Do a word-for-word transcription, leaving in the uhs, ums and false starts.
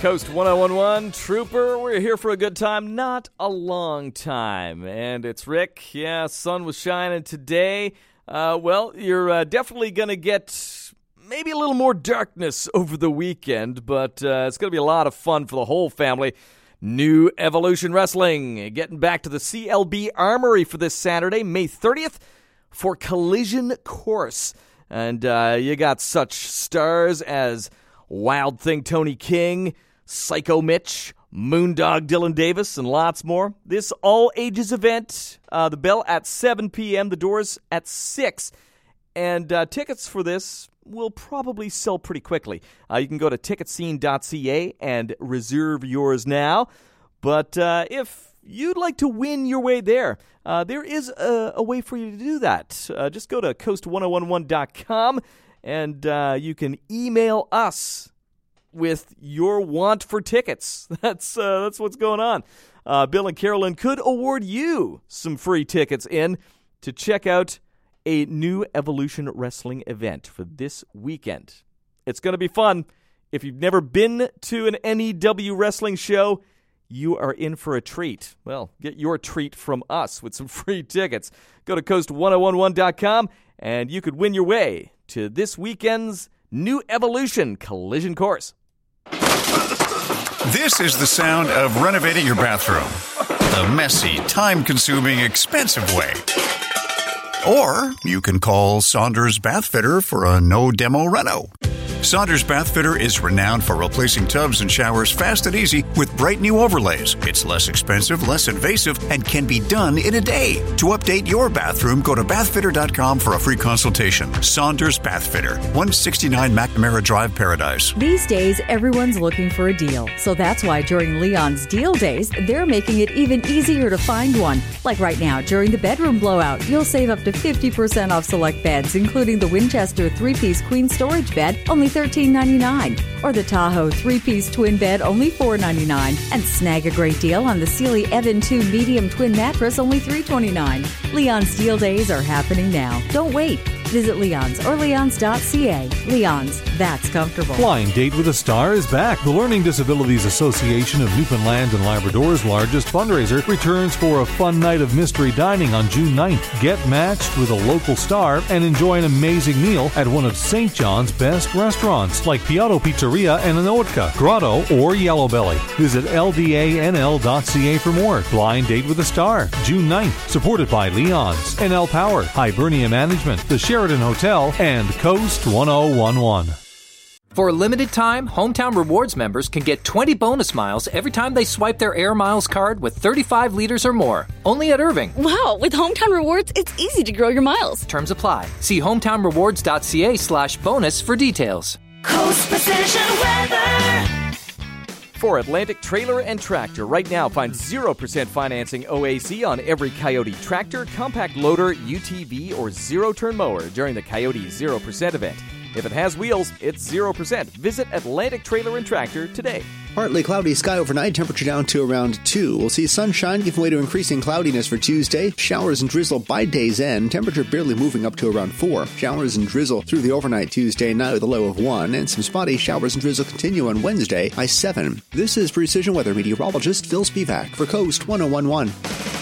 Coast one oh one one, Trooper. We're here for a good time, not a long time. And it's Rick. Yeah, sun was shining today. Uh, well, you're uh, definitely going to get maybe a little more darkness over the weekend, but uh, it's going to be a lot of fun for the whole family. New Evolution Wrestling, getting back to the C L B Armory for this Saturday, May thirtieth, for Collision Course. And uh, you got such stars as Wild Thing Tony King, Psycho Mitch, Moondog Dylan Davis, and lots more. This all-ages event, uh, the bell at seven p.m., the doors at six. And uh, tickets for this will probably sell pretty quickly. Uh, you can go to ticket scene dot c a and reserve yours now. But uh, if you'd like to win your way there, uh, there is a, a way for you to do that. Uh, just go to coast ten eleven dot com and uh, you can email us with your want for tickets. That's uh, that's what's going on. Uh, Bill and Carolyn could award you some free tickets in to check out a New Evolution Wrestling event for this weekend. It's going to be fun. If you've never been to an N E W wrestling show, you are in for a treat. Well, get your treat from us with some free tickets. Go to coast ten eleven dot com and you could win your way to this weekend's New Evolution Collision Course. This is the sound of renovating your bathroom. The messy, time-consuming, expensive way. Or you can call Saunders Bath Fitter for a no-demo reno. Saunders Bath Fitter is renowned for replacing tubs and showers fast and easy with bright new overlays. It's less expensive, less invasive, and can be done in a day. To update your bathroom, go to bath fitter dot com for a free consultation. Saunders Bath Fitter, one sixty-nine McNamara Drive, Paradise. These days, everyone's looking for a deal. So that's why during Leon's Deal Days, they're making it even easier to find one. Like right now, during the bedroom blowout, you'll save up to fifty percent off select beds, including the Winchester three-piece queen storage bed, only thirteen ninety-nine, or the Tahoe three-piece twin bed, only four ninety-nine, and snag a great deal on the Sealy Evan two medium twin mattress, only three twenty-nine. Leon's Deal Days are happening now. Don't wait. Visit Leon's or leons dot c a. Leon's, that's comfortable. Blind Date with a Star is back. The Learning Disabilities Association of Newfoundland and Labrador's largest fundraiser returns for a fun night of mystery dining on June ninth. Get matched with a local star and enjoy an amazing meal at one of Saint John's best restaurants like Piatto Pizzeria and Anotka, Grotto, or Yellow Belly. Visit l d a n l dot c a for more. Blind Date with a Star, June ninth, supported by Leon's, N L Power, Hibernia Management, the Sheridan Hotel, and Coast ten eleven. For a limited time, Hometown Rewards members can get twenty bonus miles every time they swipe their Air Miles card with thirty-five liters or more. Only at Irving. Wow, with Hometown Rewards, it's easy to grow your miles. Terms apply. See hometown rewards dot c a slash bonus for details. Coast Precision Weather. For Atlantic Trailer and Tractor, right now find zero percent financing O A C on every Coyote tractor, compact loader, U T V, or zero-turn mower during the Coyote zero percent event. If it has wheels, it's zero percent. Visit Atlantic Trailer and Tractor today. Partly cloudy sky overnight, temperature down to around two. We'll see sunshine giving way to increasing cloudiness for Tuesday. Showers and drizzle by day's end. Temperature barely moving up to around four. Showers and drizzle through the overnight Tuesday night with a low of one. And some spotty showers and drizzle continue on Wednesday by seven. This is Precision Weather meteorologist Phil Spivak for Coast ten eleven.